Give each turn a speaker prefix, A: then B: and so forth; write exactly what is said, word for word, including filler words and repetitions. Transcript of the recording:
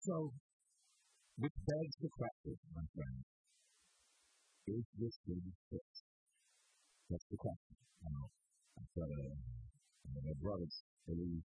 A: So, which begs the question, my friend, is this baby fixed? That's the question. Now, I've got a, a brother,